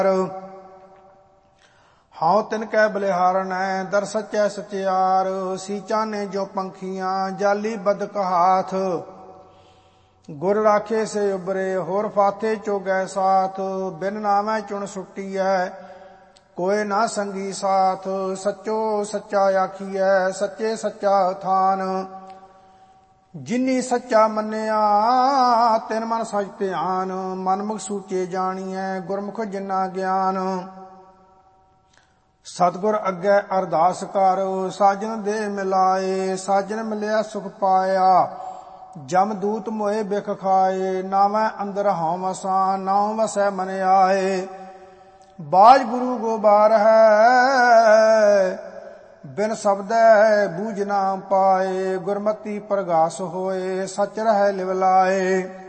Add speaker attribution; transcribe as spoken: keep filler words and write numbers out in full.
Speaker 1: ਹਉ ਤਿਨ ਕੈ ਬਲਿਹਾਰਨੈ ਦਰ ਸਚੈ ਸਚਿਆਰ। ਸੀਚਾਨੇ ਜੋ ਪੰਖੀਆਂ ਜਾਲੀ ਬਦਕ ਹਾਥ। ਗੁਰ ਰਾਖੇ ਸੇ ਉਬਰੇ ਹੋਰ ਫਾਥੇ ਚੋਗੈ ਸਾਥ। ਬਿਨ ਨਾਮੈ ਚੁਣ ਸੁੱਟੀਐ ਕੋਇ ਨਾ ਸੰਗੀ ਸਾਥ। ਸੱਚੋ ਸੱਚਾ ਆਖੀਐ ਸੱਚੇ ਸੱਚਾ ਥਾਨ। ਜਿਨੀ ਸੱਚਾ ਮੰਨਿਆ ਤਿਨ ਮਨ ਸਚ ਧਿਆਨ। ਮਨਮੁਖ ਸੂਚੇ ਜਾਣੀਐ ਗੁਰਮੁਖ ਜਿਨਾ ਗਿਆਨ। ਸਤਿਗੁਰ ਅੱਗੇ ਅਰਦਾਸ ਕਰ ਸਾਜਨ ਦੇ ਮਿਲਾਏ। ਸਾਜਨ ਮਿਲਿਆ ਸੁਖ ਪਾਇਆ ਜਮ ਦੂਤ ਮੋਏ ਬਿਖ ਖਾਏ। ਨਾਵੈ ਅੰਦਰ ਹਉ ਵਸਾ ਨਾਉ ਵਸੈ ਮਨ ਆਏ। ਬਾਜ ਗੁਰੂ ਗੋਬਾਰ ਹੈ ਬਿਨ ਸ਼ਬਦੈ ਬੂਝ ਨਾ ਪਾਏ। ਗੁਰਮਤੀ ਪ੍ਰਗਾਸ ਹੋਏ ਸਚ ਰਹਿ ਲਿਵ ਲਾਏ।